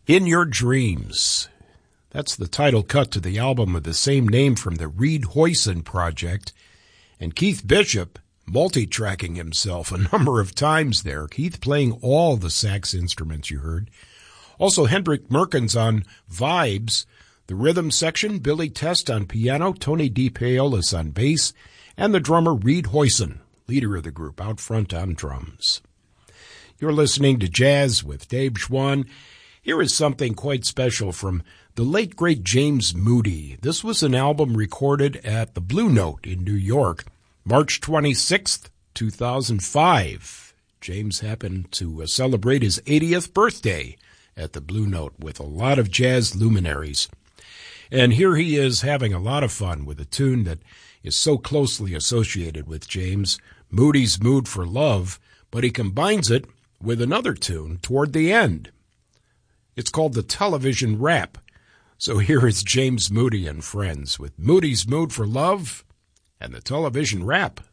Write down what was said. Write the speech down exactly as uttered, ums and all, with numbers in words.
In Your Dreams. That's the title cut to the album of the same name from the Reed Hoyson Project. And Keith Bishop multi-tracking himself a number of times there. Keith playing all the sax instruments you heard. Also Hendrik Merkens on vibes. The rhythm section, Billy Test on piano, Tony DePaolis on bass, and the drummer Reed Hoyson, leader of the group, out front on drums. You're listening to Jazz with Dave Schwann. Here is something quite special from the late, great James Moody. This was an album recorded at the Blue Note in New York, March twenty-sixth, two thousand five. James happened to uh, celebrate his eightieth birthday at the Blue Note with a lot of jazz luminaries. And here he is having a lot of fun with a tune that is so closely associated with James, Moody's Mood for Love, but he combines it with another tune toward the end. It's called the Television Rap. So here is James Moody and friends with Moody's Mood for Love and the Television Rap.